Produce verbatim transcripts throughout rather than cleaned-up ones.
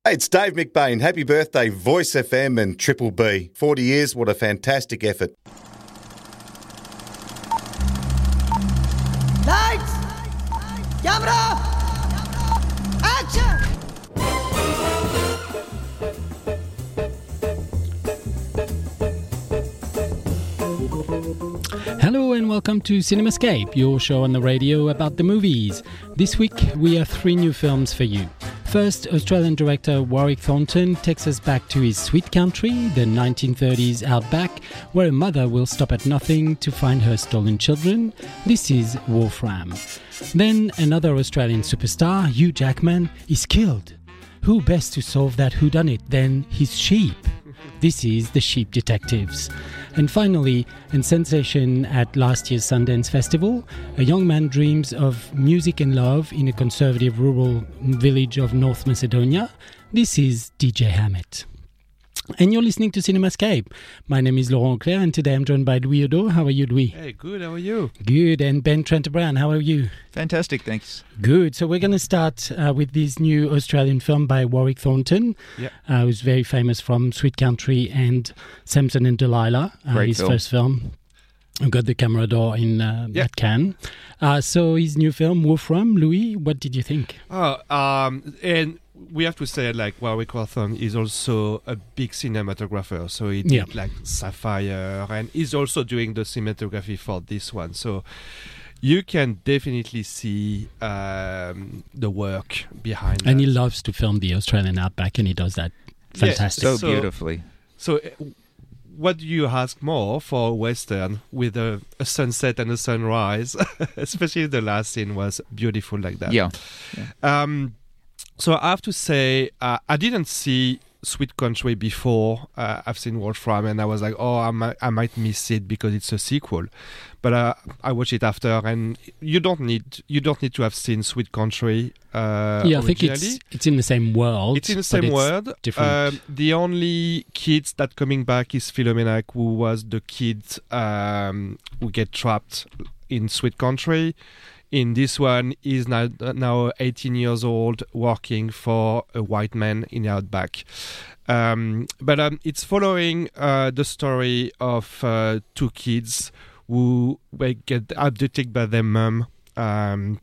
Hey, it's Dave McBain. Happy birthday, Voice F M and Triple B. forty years, what a fantastic effort. Lights! Camera! Action! Hello and welcome to Cinemascape, your show on the radio about the movies. This week we have three new films for you. First, Australian director Warwick Thornton takes us back to his sweet country, the nineteen thirties outback, where a mother will stop at nothing to find her stolen children. This is Wolfram. Then another Australian superstar, Hugh Jackman, is killed. Who best to solve that whodunit than his sheep? This is The Sheep Detectives. And finally, in sensation at last year's Sundance Festival, a young man dreams of music and love in a conservative rural village of North Macedonia. This is D J Hammett. And you're listening to Cinemascape. My name is Laurent Claire, and today I'm joined by Louis Odo. How are you, Louis? Hey, good. How are you? Good. And Ben Trent-Brown, how are you? Fantastic, thanks. Good. So we're going to start uh, with this new Australian film by Warwick Thornton, yeah. uh, who's very famous from Sweet Country and Samson and Delilah, uh, Great his film. first film. Who got the Camera d'Or in uh, Yeah. at Cannes. Uh, so his new film, Wolfram, Louis, what did you think? Oh, um, and we have to say, like, Warwick Thornton is also a big cinematographer. So he did, Yeah. like, Sapphire, and he's also doing the cinematography for this one. So you can definitely see um, the work behind And that. he loves to film the Australian outback, and he does that Yeah, fantastic. So, So- beautifully. So uh, what do you ask more for a Western with a, a sunset and a sunrise? Especially the last scene was beautiful like that. Yeah. Um, so I have to say, uh, I didn't see Sweet Country before. Uh, I've seen Wolfram, and I was like, oh, I might, I might miss it because it's a sequel. But uh, I watched it after, and you don't need you don't need to have seen Sweet Country. Uh, yeah, I think originally. it's it's in the same world. It's in the but same it's world. different. Um, the only kids that coming back is Philomena, who was the kid um, who get trapped in Sweet Country. In this one, he's now, now eighteen years old, working for a white man in the outback. Um, but um, it's following uh, the story of uh, two kids who were get abducted by their mum, um,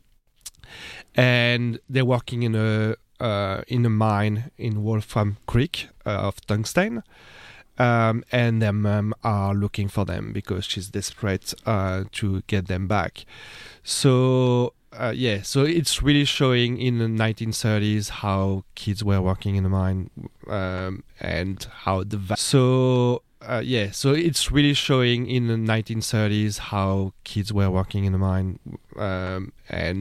and they're working in a uh, in a mine in Wolfram Creek uh, of tungsten. Um, and their mum are looking for them because she's desperate uh, to get them back. So uh, yeah, so it's really showing in the nineteen thirties how kids were working in the mine, um, and how the va- so uh, yeah, so it's really showing in the nineteen thirties how kids were working in the mine, um, and